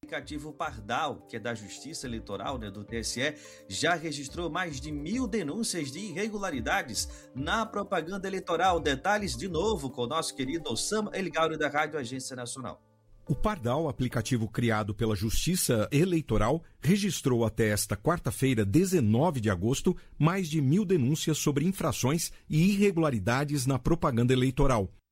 aplicativo Pardal, que é da Justiça Eleitoral, do TSE, já registrou mais de 1.000 denúncias de irregularidades na propaganda eleitoral. Detalhes de novo com o nosso querido Osama El Gauri da Rádio Agência Nacional. O Pardal, aplicativo criado pela Justiça Eleitoral, registrou até esta quarta-feira, 19 de agosto, mais de 1.000 denúncias sobre infrações e irregularidades na propaganda eleitoral.